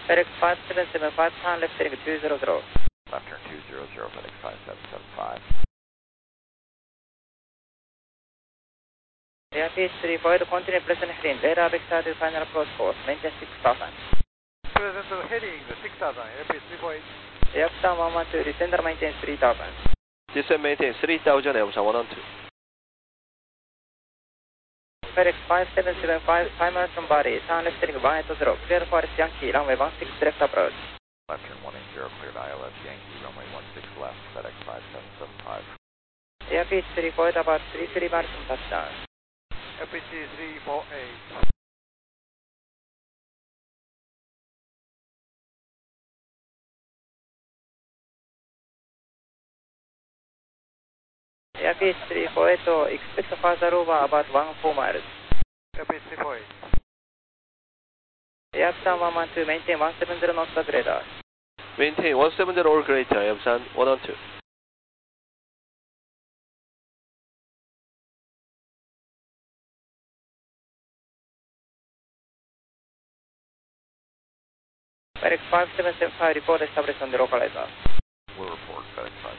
FedEx 577, turn left heading 200. Left turn 200, FedEx 5775. Airbus 348, continue present heading, radar vector to final approach course, maintain 6000. Present heading 6000, Airbus 348. Aircraft 112, descender maintain 3000. Descend maintain 3000, Airbus 112. FedEx 5775, 5 miles from body, turn left heading 180, clear for Yankee, runway 16 direct approach. Left turn 180, cleared ILS Yankee, runway 16 left, FedEx 5775. Airbus 348, about 33 miles from touchdown. FPC 348. Airbus 348, expect further over about 14 miles. Airbus 348. Aircraft 112, maintain 170 knots at radar. Maintain 170 or greater, Airbus 112. FedEx 5775, report established on the localizer. We'll report FedEx